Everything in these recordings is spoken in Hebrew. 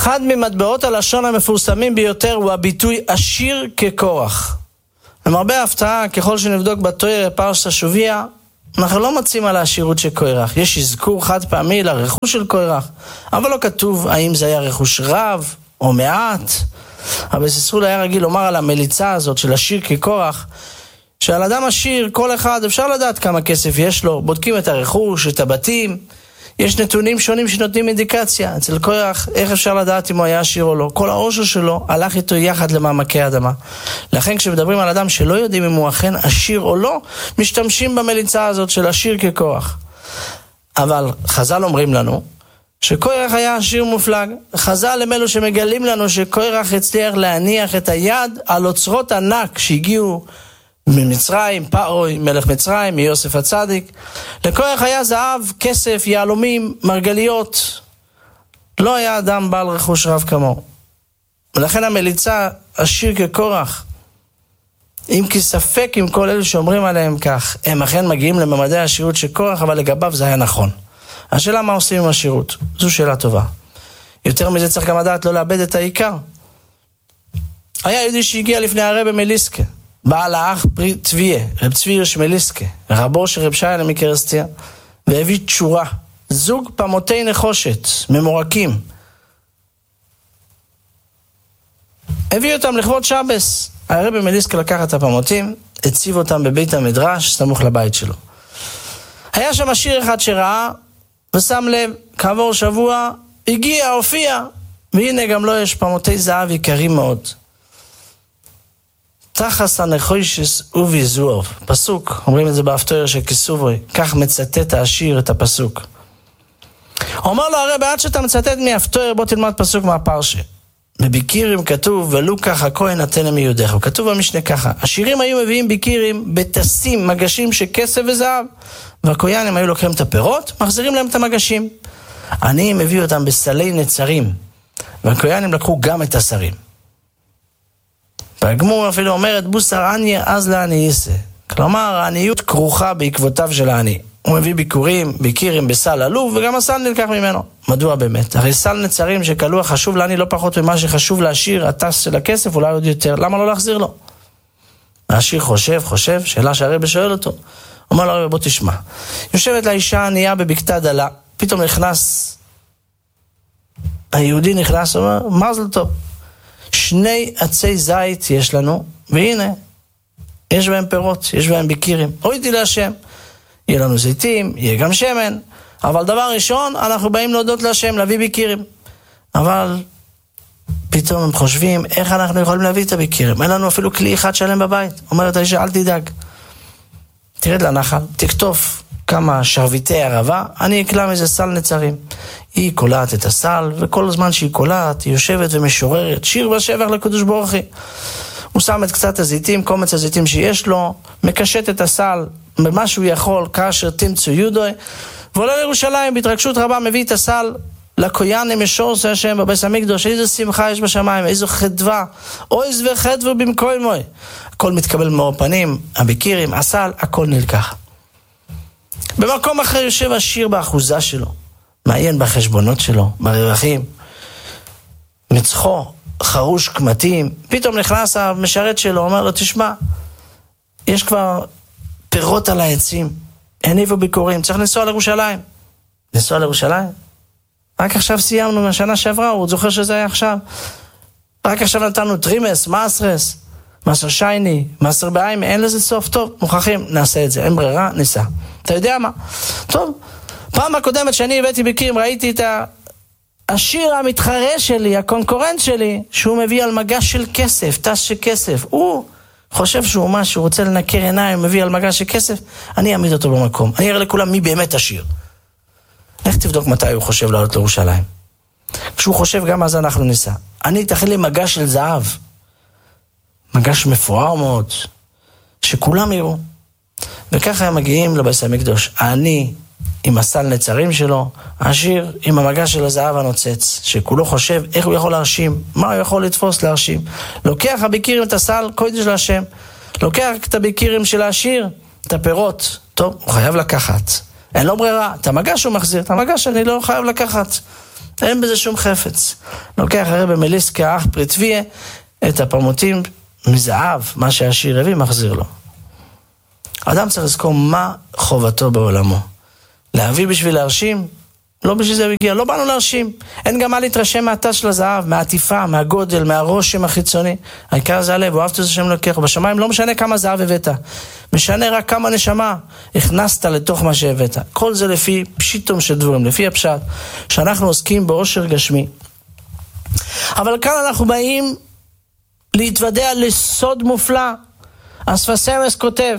אחד ממטבעות הלשון המפורסמים ביותר הוא הביטוי עשיר כקורח. למרבה ההפתעה, ככל שנבדוק בתורה פרשת השבוע, אנחנו לא מוצאים על העשירות של קורח. יש אזכור חד פעמי לרכוש של קורח, אבל לא כתוב האם זה היה רכוש רב או מעט. אבל סיסרול היה רגיל לומר על המליצה הזאת של עשיר כקורח, שעל אדם עשיר, כל אחד אפשר לדעת כמה כסף יש לו, בודקים את הרכוש, את הבתים, יש נתונים שונים שנותנים אינדיקציה. אצל קורח, איך אפשר לדעת אם הוא היה עשיר או לא? כל העושר שלו הלך איתו יחד למעמקי האדמה. לכן כשמדברים על אדם שלא יודעים אם הוא אכן עשיר או לא, משתמשים במליצה הזאת של עשיר כקורח. אבל חז"ל אומרים לנו שקורח היה עשיר מופלג. חז"ל הם אלו שמגלים לנו שקורח הצליח להניח את היד על אוצרות ענק שהגיעו ממצרים, פרעה מלך מצרים, מיוסף הצדיק. לקורח היה זהב, כסף, יהלומים, מרגליות. לא היה אדם בעל רכוש רב כמוהו. ולכן המליצה עשיר כקורח, אם כי ספק עם כל אלו שאומרים עליהם כך, הם אכן מגיעים לממדי העשירות של קורח, אבל לגביו זה היה נכון. השאלה מה עושים עם העשירות? זו שאלה טובה. יותר מזה צריך גם לדעת לא לאבד את העיקר. היה יהודי שהגיע לפני הרב מליסקה, בעל האח פרי צביה, רב צבי שמליסקה, רבו של רב שיילה מקרסטיה, והביא תשורה, זוג פמותי נחושת, ממורקים. הביא אותם לכבוד שבס. הרב מליסקה לקח את הפמותים, הציב אותם בבית המדרש, סמוך לבית שלו. היה שם עשיר אחד שראה, ושם לב, כעבור שבוע, הגיע, הופיע, והנה גם לו יש פמותי זהב יקרים מאוד. תחס הנחושס וביזואב, פסוק, אומרים את זה בהפטרה של כיסובוי, כך מצטט העשיר את הפסוק. אומר לו הרב, עד שאתה מצטט מהפטרה, בוא תלמד פסוק מהפרשה. בביקירים כתוב, ולו ככה כהן נתן מיודך. כתוב במשנה ככה, עשירים היו מביאים ביקירים בתסים, מגשים של כסף וזהב, והכהנים היו לוקחים את הפירות, מחזירים להם את המגשים. עניים הביאו אותם בסלי נצרים, והכהנים לקחו גם את השרים. והגמור אפילו אומרת, בוסר עניה אז לעני ייסה. כלומר, העניות כרוכה בעקבותיו של העני. הוא מביא ביקירים בסל עלוב, וגם הסל נלקח ממנו. מדוע באמת? הרי סל נצרים שקלוע חשוב לעני לא פחות ממה שחשוב להשאיר הטס של הכסף, אולי עוד יותר. למה לא להחזיר לו? העשיר חושב, שאלה שהרבא שואל אותו. אומר לו הרבא, בוא תשמע. יושבת לאישה ענייה בבקתה דלה, פתאום היהודי נכנס, אומר, מזל טוב. 2 עצי זית יש לנו, והנה, יש בהם פירות, יש בהם ביקירים. הויתי להשם. יהיה לנו זיתים, יהיה גם שמן, אבל דבר ראשון, אנחנו באים להודות להשם, להביא ביקירים. אבל פתאום הם חושבים, איך אנחנו יכולים להביא את הביקירים? אין לנו אפילו כלי אחד שלם בבית. אומרת האישה, אל תדאג. תרד לנחל, תקטוף כמה שרביטי ערבה, אני אקלה מזה סל נצרים. היא קולעת את הסל, וכל הזמן שהיא קולעת, היא יושבת ומשוררת, שיר ושבח לקדוש ברוך הוא. הוא שם את קצת הזיתים, קומץ הזיתים שיש לו, מקשט את הסל, במה שהוא יכול, כאשר תמצאו יודוי, ועולה לירושלים, בהתרגשות רבה, מביא את הסל לכהנים משור זה השם בבית המקדוש. איזו שמחה יש בשמיים, איזו חדווה, אויז וחדווה במקומוי. הכל מתקבל מאור פנים, הביקירים, הסל, הכל נלקח. במקום אחר יושב השיר באחוזה שלו, מעיין בחשבונות שלו, ברווחים, מצחו, חרוש קמטים. פתאום נכנס המשרת שלו, אומר לו, תשמע, יש כבר פירות על העצים, הניבו ביקורים, צריך לנסוע לירושלים. לנסוע לירושלים? רק עכשיו סיימנו מהשנה שעברה, הוא זוכר שזה היה עכשיו. רק עכשיו נתנו טרימס, מאסרס, מאסר שייני, מאסר בעיים, אין לזה סוף. טוב, מוכרחים, נעשה את זה, אין ברירה, ניסע. אתה יודע מה? טוב, פעם הקודמת שאני הבאתי ביקירים, ראיתי את השיר המתחרה שלי, הקונקורנט שלי, שהוא מביא על מגש של כסף, טס של כסף. הוא חושב שהוא משהו, רוצה לנקר עיניים, מביא על מגש של כסף, אני אעמיד אותו במקום. אני אראה לכולם מי באמת עשיר. איך תבדוק מתי הוא חושב לעלות לירושלים? כשהוא חושב גם אז אנחנו ניסע. אני תכין לי מגש של זהב. מגש מפואר מאוד, שכולם יראו. וככה הם מגיעים לבית המקדוש. אני עם הסל נצרים שלו, העשיר עם המגש של הזהב הנוצץ, שכולו חושב איך הוא יכול להרשים, מה הוא יכול לתפוס להרשים. לוקח הביקירים את הסל, קודש להשם. לוקח את הביקירים של העשיר, את הפירות. טוב, הוא חייב לקחת. אין לו ברירה, את המגש הוא מחזיר, את המגש אני לא חייב לקחת. אין בזה שום חפץ. לוקח הרב מליסקה אח פריטביה, את הפרמוטים מזהב, מה שהעשיר הביא, מחזיר לו. האדם צריך לזכור מה חובתו בעולמו. להביא בשביל להרשים, לא בשביל זה הוא הגיע, לא באנו להרשים. אין גם מה להתרשם מהתש של הזהב, מהעטיפה, מהגודל, מהרושם החיצוני. העיקר זה הלב, אוהבת את השם לוקח. בשמיים לא משנה כמה זהב הבאת, משנה רק כמה נשמה הכנסת לתוך מה שהבאת. כל זה לפי פשיטום של דבורים, לפי הפשט, שאנחנו עוסקים באושר גשמי. אבל כאן אנחנו באים להתוודע לסוד מופלא. אספס אמס כותב,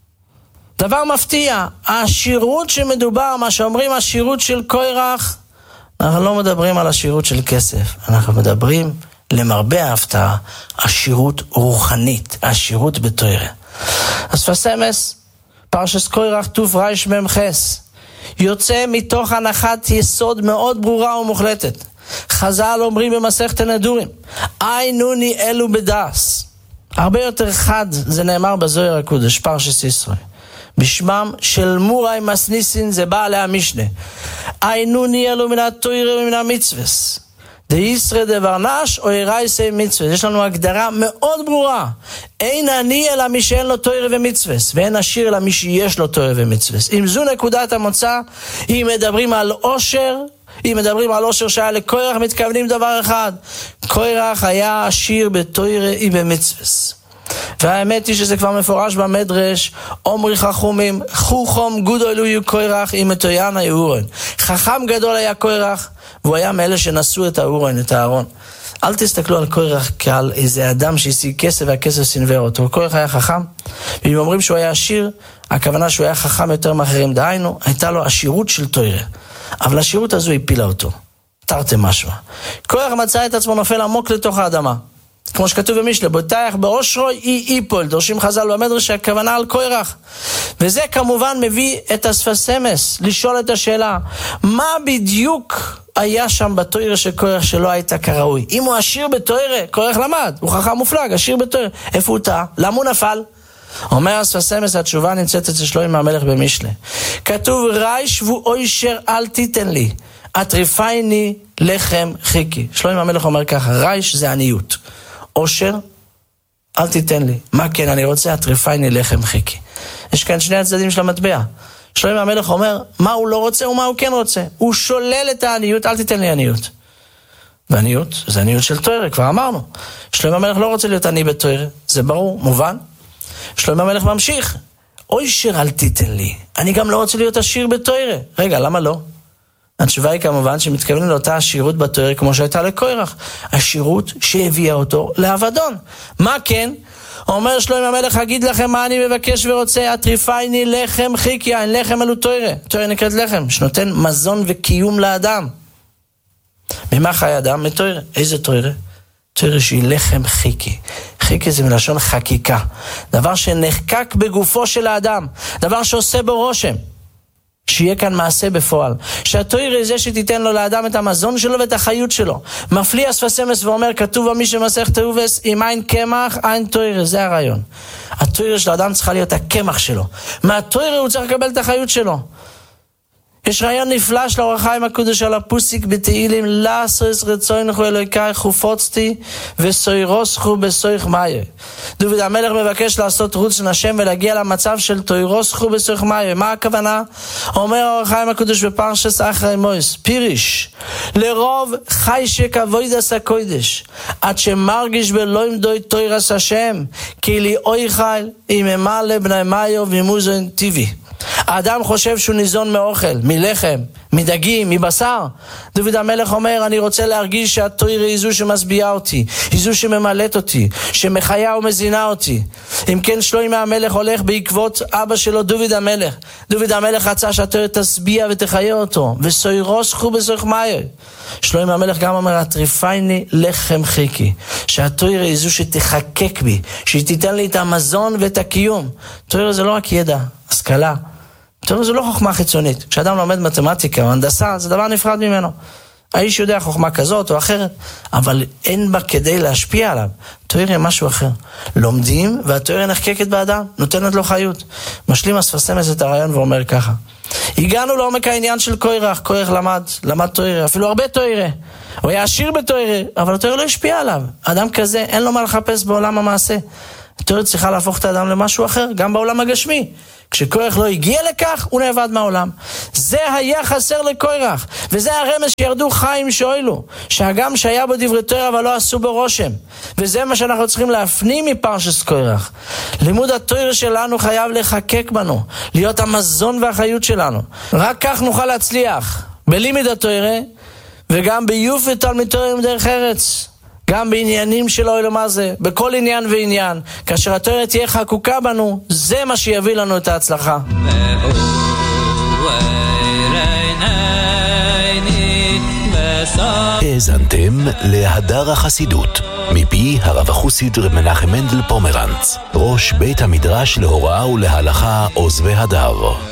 דבר מפתיע, העשירות שמדובר, מה שאומרים השירות של קורח, אנחנו לא מדברים על השירות של כסף, אנחנו מדברים למרבה ההפתעה, השירות רוחנית, השירות בתורה. אספס אמס, פרשס קורח טוף רייש ממחס, יוצא מתוך הנחת יסוד מאוד ברורה ומוחלטת. חז"ל אומרים במסכת נדורים, נוני אלו בדס. הרבה יותר חד זה נאמר בזוהר הקודש, פרשס ישראל. בשמם של מוראי מסניסין זה בא עליה משנה. נוני אלו מן התוירה ומן המצווס. דאיסרא דבר נש או אירייסי מצווס. יש לנו הגדרה מאוד ברורה. אין אני אלא מי שאין לו תוירה ומצווס, ואין עשיר אלא מי שיש לו תוירה ומצווס. אם זו נקודת המוצא, אם מדברים על עושר, אם מדברים על עושר שהיה לקורח, מתכוונים דבר אחד. קורח היה עשיר בתוירה ובמצווס. והאמת היא שזה כבר מפורש במדרש, אומרי חכומים, חוכום גודל הוא קורח עם מתוין האורן. חכם גדול היה קורח, והוא היה מאלה שנשאו את האורן, את הארון. אל תסתכלו על קורח כעל איזה אדם שהשיג כסף והכסף סנבר אותו. קורח היה חכם, ואם אומרים שהוא היה עשיר, הכוונה שהוא היה חכם יותר מאחרים. דהיינו, הייתה לו עשירות של תוירה. אבל השירות הזו הפילה אותו. תרתי משמע. קורח מצא את עצמו נופל עמוק לתוך האדמה. כמו שכתוב במשלי, בוטח באושרו איפול, דורשים חז"ל במדרש שהכוונה על קורח. וזה כמובן מביא את אספס אמס לשאול את השאלה, מה בדיוק היה שם בתוירה של קורח שלא הייתה כראוי? אם הוא עשיר בתוירה, קורח למד, הוא חכם מופלג, עשיר בתוירה. איפה הוא טעה? למה הוא נפל? אומר אספס אמס, התשובה נמצאת אצל שלמה המלך במשלי. כתוב, רייש ואוישר אל תיתן לי, אטריפייני לחם חיקי. שלמה המלך אומר ככה, רייש זה עניות. עושר, אל תיתן לי. מה כן אני רוצה? אטריפייני לחם חיקי. יש כאן שני הצדדים של המטבע. שלמה המלך אומר, מה הוא לא רוצה ומה הוא כן רוצה. הוא שולל את העניות, אל תיתן לי עניות. ועניות, זה עניות של תוירה, כבר אמרנו. שלמה המלך לא רוצה להיות עני בתוירה, זה ברור, מובן. שלמה המלך ממשיך, עושר אל תיתן לי. אני גם לא רוצה להיות עשיר בתוירה. רגע, למה לא? התשובה היא כמובן שמתכוונים לאותה עשירות בתוירה כמו שהייתה לקורח. עשירות שהביאה אותו לאבדון. מה כן? אומר שלמה המלך, אגיד לכם מה אני מבקש ורוצה, אטריפייני לחם חיקי, אין לחם אלו תוירה. תוירה נקראת לחם, שנותן מזון וקיום לאדם. ממה חי אדם? מתוירה. איזה תוירה? תוירה שהיא לחם חיקי. חיקי זה מלשון חקיקה. דבר שנחקק בגופו של האדם. דבר שעושה בו רושם. שיהיה כאן מעשה בפועל. שהתוירה זה שתיתן לו לאדם את המזון שלו ואת החיות שלו. מפליא אספס אמס ואומר, כתוב במי שמסכת תירוש, אם אין קמח, אין תוירה. זה הרעיון. התוירה של האדם צריכה להיות הקמח שלו. מהתוירה הוא צריך לקבל את החיות שלו. יש רעיון נפלא של אור החיים הקודש על הפוסיק בתהילים, לעשות רצונך אלוקי חופוצתי וסוירוסכו בסויך מאיה. דוד המלך מבקש לעשות רוץ לשם ולהגיע למצב של תוירוסכו בסויך מאיה. מה הכוונה? אומר אור החיים הקודש בפרשס אחרי מויס, פיריש, לרוב חיישק אבוידס הקודש, עד שמרגיש בלא ימדוי תוירס השם, כי לי אוי חייל, אם אמלא בני מאיו ומוזן טבעי. האדם חושב שהוא ניזון מאוכל, מלחם, מדגים, מבשר. דוד המלך אומר, אני רוצה להרגיש שהתוירה היא זו שמשביעה אותי, היא זו שממלאת אותי, שמחיה ומזינה אותי. אם כן, שלמה המלך הולך בעקבות אבא שלו, דוד המלך. דוד המלך רצה שהתוירה תשביע ותחיה אותו, וסוירוסכו בסויך מאיה. שלמה המלך גם אומר, אטריפייני לחם חיקי, שהתוירה היא זו שתחקק בי, שהיא תיתן לי את המזון ואת הקיום. תוירה זה לא רק ידע, השכלה. תוירה זה לא חוכמה חיצונית. כשאדם לומד מתמטיקה או הנדסה, זה דבר נפרד ממנו. האיש יודע חוכמה כזאת או אחרת, אבל אין בה כדי להשפיע עליו. תוירה משהו אחר. לומדים והתוירה נחקקת באדם, נותנת לו חיות. משלים אספס אמס את הרעיון ואומר ככה, הגענו לעומק העניין של קורח. קורח למד תורה, אפילו הרבה תורה. הוא היה עשיר בתורה, אבל התורה לא השפיע עליו. אדם כזה אין לו מה לחפש בעולם המעשה. התורה צריכה להפוך את האדם למשהו אחר, גם בעולם הגשמי. כשקורח לא הגיע לכך, הוא נאבד מהעולם. זה היה חסר לקורח, וזה הרמז שירדו חיים שאוילו, שהגם שהיה בו דברי תורה אבל לא עשו בו רושם. וזה מה שאנחנו צריכים להפנים מפרשת קורח. לימוד התורה שלנו חייב לחקק בנו, להיות המזון והחיות שלנו. רק כך נוכל להצליח בלימוד התורה, וגם ביופי תלמיד תורה עם דרך ארץ. גם בעניינים של אוהל מה זה, בכל עניין ועניין, כאשר התורה תהיה חקוקה בנו, זה מה שיביא לנו את ההצלחה. האזנתם להדר החסידות, מפי הרב החסיד רב מנחם מנדל פומרנץ, ראש בית המדרש להוראה ולהלכה עוז והדר.